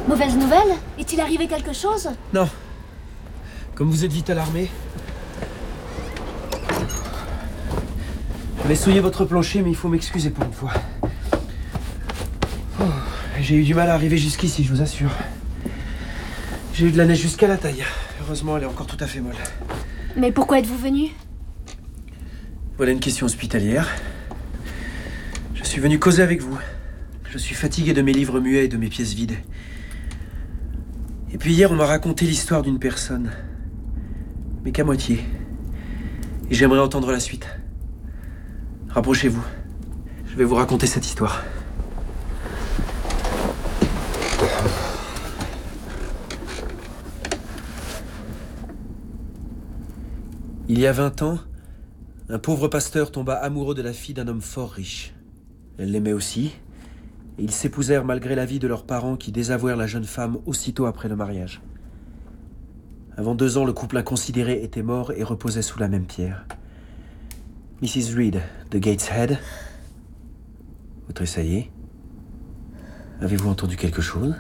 Mauvaise nouvelle? Est-il arrivé quelque chose? Non. Comme vous êtes vite alarmé. Je vais souiller votre plancher, mais il faut m'excuser pour une fois. Oh, j'ai eu du mal à arriver jusqu'ici, je vous assure. J'ai eu de la neige jusqu'à la taille. Heureusement, elle est encore tout à fait molle. Mais pourquoi êtes-vous venu? Voilà une question hospitalière. Je suis venu causer avec vous. Je suis fatigué de mes livres muets et de mes pièces vides. Et puis hier, on m'a raconté l'histoire d'une personne. Mais qu'à moitié. Et j'aimerais entendre la suite. Rapprochez-vous. Je vais vous raconter cette histoire. Il y a 20 ans, un pauvre pasteur tomba amoureux de la fille d'un homme fort riche. Elle l'aimait aussi, et ils s'épousèrent malgré l'avis de leurs parents qui désavouèrent la jeune femme aussitôt après le mariage. Avant 2 ans, le couple inconsidéré était mort et reposait sous la même pierre. Mrs. Reed de Gateshead. Vous tressaillez? Avez-vous entendu quelque chose?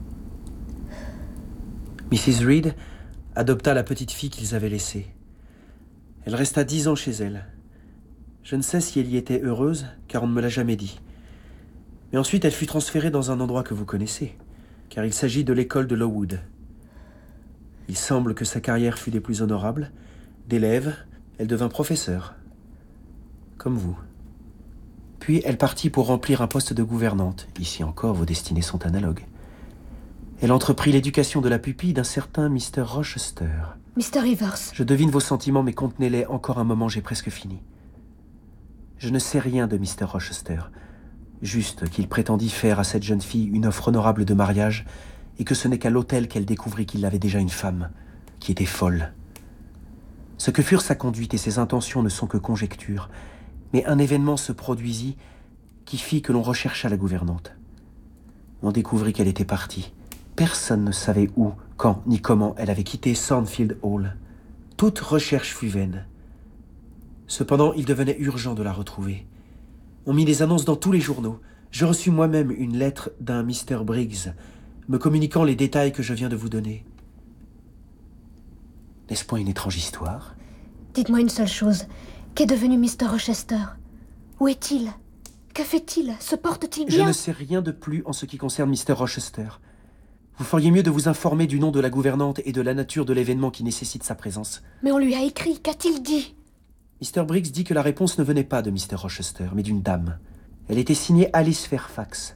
Mrs. Reed adopta la petite fille qu'ils avaient laissée. Elle resta 10 ans chez elle. Je ne sais si elle y était heureuse, car on ne me l'a jamais dit. Mais ensuite, elle fut transférée dans un endroit que vous connaissez, car il s'agit de l'école de Lowood. Il semble que sa carrière fut des plus honorables. D'élève, elle devint professeure. Comme vous. Puis elle partit pour remplir un poste de gouvernante. Ici encore, vos destinées sont analogues. Elle entreprit l'éducation de la pupille d'un certain Mr. Rochester. Mr. Rivers. Je devine vos sentiments, mais contenez-les encore un moment, j'ai presque fini. Je ne sais rien de Mr. Rochester. Juste qu'il prétendit faire à cette jeune fille une offre honorable de mariage et que ce n'est qu'à l'hôtel qu'elle découvrit qu'il avait déjà une femme, qui était folle. Ce que furent sa conduite et ses intentions ne sont que conjectures, mais un événement se produisit qui fit que l'on rechercha la gouvernante. On découvrit qu'elle était partie. Personne ne savait où, quand, ni comment elle avait quitté Thornfield Hall. Toute recherche fut vaine. Cependant, il devenait urgent de la retrouver. On mit les annonces dans tous les journaux. Je reçus moi-même une lettre d'un Mr. Briggs, me communiquant les détails que je viens de vous donner. N'est-ce point une étrange histoire? Dites-moi une seule chose. Qu'est devenu Mr. Rochester? Où est-il? Que fait-il? Se porte-t-il bien? Je ne sais rien de plus en ce qui concerne Mr. Rochester. Vous feriez mieux de vous informer du nom de la gouvernante et de la nature de l'événement qui nécessite sa présence. Mais on lui a écrit. Qu'a-t-il dit? Mr. Briggs dit que la réponse ne venait pas de Mr. Rochester, mais d'une dame. Elle était signée Alice Fairfax.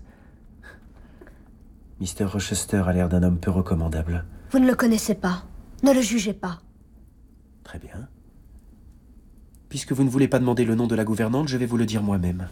Mr. Rochester a l'air d'un homme peu recommandable. Vous ne le connaissez pas. Ne le jugez pas. Très bien. Puisque vous ne voulez pas demander le nom de la gouvernante, je vais vous le dire moi-même.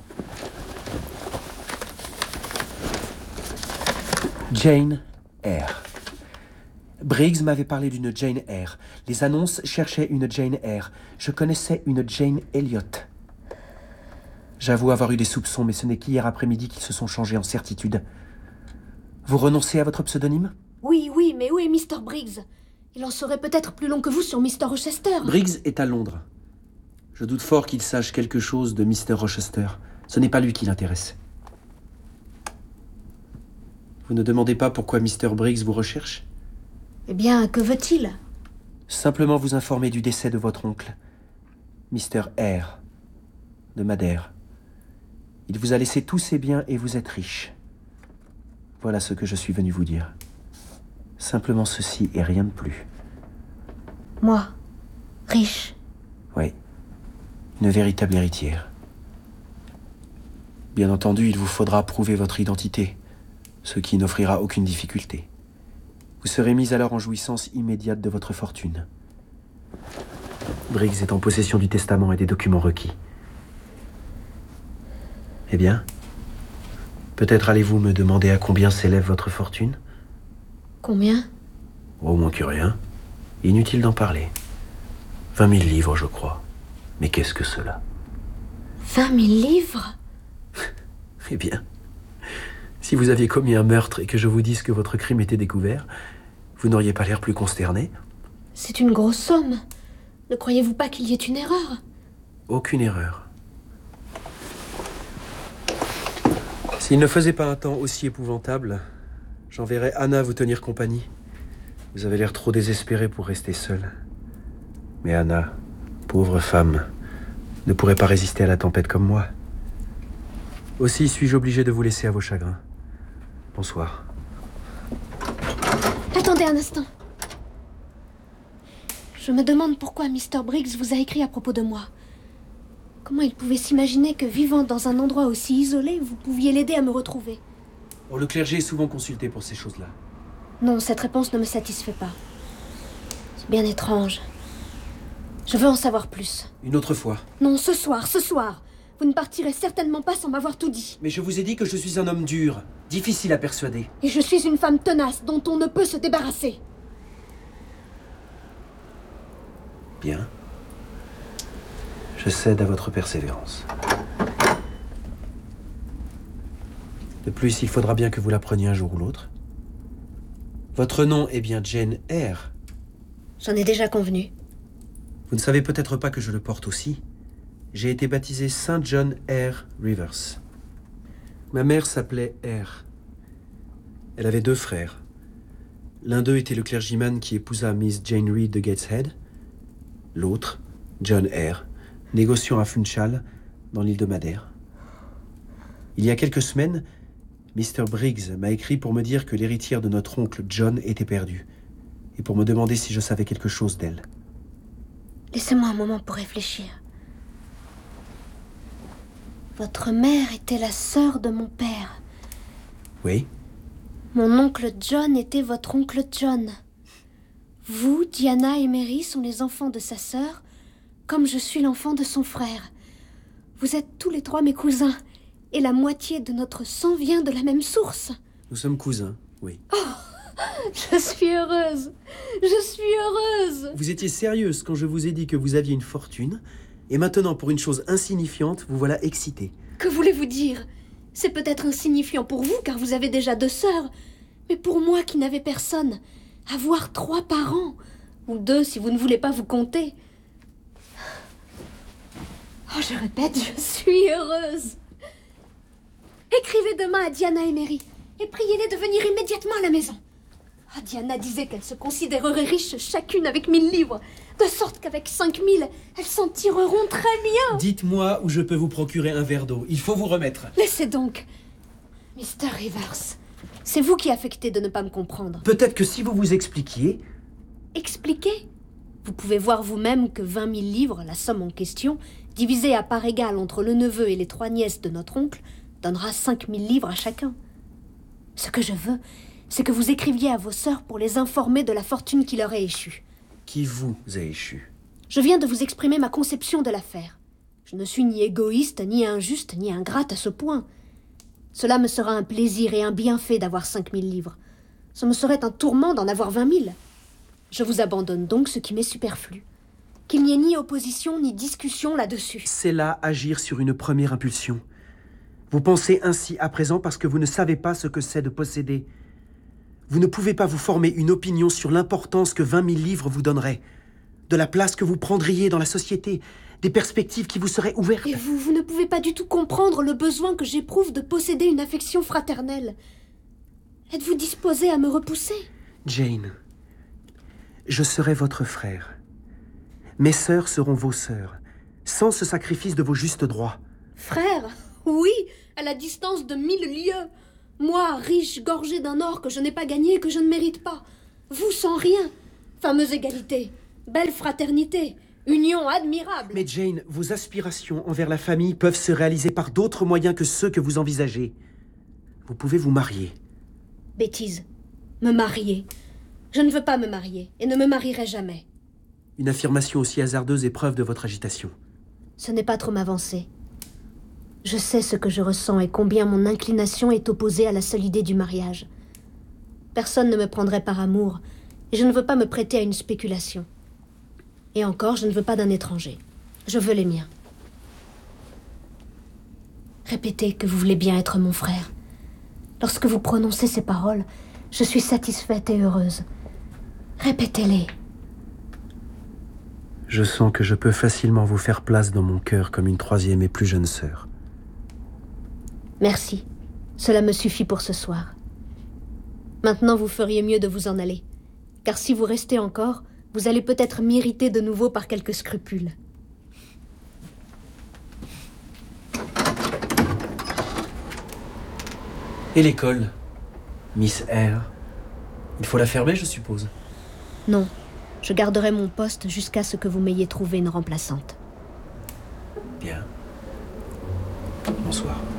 Jane Eyre. Briggs m'avait parlé d'une Jane Eyre. Les annonces cherchaient une Jane Eyre. Je connaissais une Jane Elliot. J'avoue avoir eu des soupçons, mais ce n'est qu'hier après-midi qu'ils se sont changés en certitude. Vous renoncez à votre pseudonyme? Oui, mais où est Mr. Briggs? Il en saurait peut-être plus long que vous sur Mr. Rochester. Briggs est à Londres. Je doute fort qu'il sache quelque chose de Mr. Rochester. Ce n'est pas lui qui l'intéresse. Vous ne demandez pas pourquoi Mr. Briggs vous recherche? Eh bien, que veut-il? Simplement vous informer du décès de votre oncle, Mr. Eyre, de Madère. Il vous a laissé tous ses biens et vous êtes riche. Voilà ce que je suis venu vous dire. Simplement ceci et rien de plus. Moi, riche? Oui, une véritable héritière. Bien entendu, il vous faudra prouver votre identité, ce qui n'offrira aucune difficulté. Vous serez mis alors en jouissance immédiate de votre fortune. Briggs est en possession du testament et des documents requis. Eh bien, peut-être allez-vous me demander à combien s'élève votre fortune? Combien? Au moins que rien. Inutile d'en parler. 20 000 livres, je crois. Mais qu'est-ce que cela? 20 000 livres? Eh bien, si vous aviez commis un meurtre et que je vous dise que votre crime était découvert, vous n'auriez pas l'air plus consterné? C'est une grosse somme. Ne croyez-vous pas qu'il y ait une erreur? Aucune erreur. S'il ne faisait pas un temps aussi épouvantable, J'enverrai Anna vous tenir compagnie. Vous avez l'air trop désespéré pour rester seule. Mais Anna, pauvre femme, ne pourrait pas résister à la tempête comme moi. Aussi suis-je obligé de vous laisser à vos chagrins. Bonsoir. Attendez un instant. Je me demande pourquoi Mr. Briggs vous a écrit à propos de moi. Comment il pouvait s'imaginer que, vivant dans un endroit aussi isolé, vous pouviez l'aider à me retrouver? Oh, le clergé est souvent consulté pour ces choses-là. Non, cette réponse ne me satisfait pas. C'est bien étrange. Je veux en savoir plus. Une autre fois. Non, ce soir. Vous ne partirez certainement pas sans m'avoir tout dit. Mais je vous ai dit que je suis un homme dur, difficile à persuader. Et je suis une femme tenace dont on ne peut se débarrasser. Bien. Je cède à votre persévérance. De plus, il faudra bien que vous l'appreniez un jour ou l'autre. Votre nom est bien Jane Eyre. J'en ai déjà convenu. Vous ne savez peut-être pas que je le porte aussi. J'ai été baptisé Saint John Eyre Rivers. Ma mère s'appelait Eyre. Elle avait 2 frères. L'un d'eux était le clergyman qui épousa Miss Jane Reed de Gateshead. L'autre, John Eyre, négociant à Funchal, dans l'île de Madère. Il y a quelques semaines, Mr. Briggs m'a écrit pour me dire que l'héritière de notre oncle John était perdue, et pour me demander si je savais quelque chose d'elle. Laissez-moi un moment pour réfléchir. Votre mère était la sœur de mon père. Oui? Mon oncle John était votre oncle John. Vous, Diana et Mary sont les enfants de sa sœur, comme je suis l'enfant de son frère. Vous êtes tous les 3 mes cousins, et la moitié de notre sang vient de la même source. Nous sommes cousins, oui. Je suis heureuse. Vous étiez sérieuse quand je vous ai dit que vous aviez une fortune, et maintenant, pour une chose insignifiante, vous voilà excitée. Que voulez-vous dire? C'est peut-être insignifiant pour vous, car vous avez déjà 2 sœurs, mais pour moi qui n'avais personne, avoir 3 parents, ou 2 si vous ne voulez pas vous compter. Oh, je répète, je suis heureuse. Écrivez demain à Diana et Mary, et priez-les de venir immédiatement à la maison. Ah, Diana disait qu'elles se considéreraient riches chacune avec 1000 livres, de sorte qu'avec 5000, elles s'en tireront très bien. Dites-moi où je peux vous procurer un verre d'eau. Il faut vous remettre. Laissez donc. Mr. Rivers, c'est vous qui affectez de ne pas me comprendre. Peut-être que si vous vous expliquiez... Expliquez? Vous pouvez voir vous-même que 20 000 livres, la somme en question, divisée à part égale entre le neveu et les 3 nièces de notre oncle, donnera 5 000 livres à chacun. Ce que je veux, c'est que vous écriviez à vos sœurs pour les informer de la fortune qui leur est échue. Qui vous a échu? Je viens de vous exprimer ma conception de l'affaire. Je ne suis ni égoïste, ni injuste, ni ingrate à ce point. Cela me sera un plaisir et un bienfait d'avoir 5 000 livres. Ce me serait un tourment d'en avoir 20 000. Je vous abandonne donc ce qui m'est superflu. Qu'il n'y ait ni opposition ni discussion là-dessus. C'est là agir sur une première impulsion. Vous pensez ainsi à présent parce que vous ne savez pas ce que c'est de posséder. Vous ne pouvez pas vous former une opinion sur l'importance que 20 000 livres vous donneraient, de la place que vous prendriez dans la société, des perspectives qui vous seraient ouvertes. Et vous ne pouvez pas du tout comprendre le besoin que j'éprouve de posséder une affection fraternelle. Êtes-vous disposée à me repousser? Jane, je serai votre frère. Mes sœurs seront vos sœurs, sans ce sacrifice de vos justes droits. Frère? Oui, à la distance de 1000 lieues. Moi, riche, gorgé d'un or que je n'ai pas gagné et que je ne mérite pas. Vous sans rien. Fameuse égalité. Belle fraternité. Union admirable. Mais Jane, vos aspirations envers la famille peuvent se réaliser par d'autres moyens que ceux que vous envisagez. Vous pouvez vous marier. Bêtise. Me marier. Je ne veux pas me marier et ne me marierai jamais. Une affirmation aussi hasardeuse est preuve de votre agitation. Ce n'est pas trop m'avancer. Je sais ce que je ressens et combien mon inclination est opposée à la seule idée du mariage. Personne ne me prendrait par amour, et je ne veux pas me prêter à une spéculation. Et encore, je ne veux pas d'un étranger. Je veux les miens. Répétez que vous voulez bien être mon frère. Lorsque vous prononcez ces paroles, je suis satisfaite et heureuse. Répétez-les. Je sens que je peux facilement vous faire place dans mon cœur comme une 3e et plus jeune sœur. Merci. Cela me suffit pour ce soir. Maintenant, vous feriez mieux de vous en aller. Car si vous restez encore, vous allez peut-être m'irriter de nouveau par quelques scrupules. Et l'école, Miss Eyre? Il faut la fermer, je suppose. Non, je garderai mon poste jusqu'à ce que vous m'ayez trouvé une remplaçante. Bien. Bonsoir.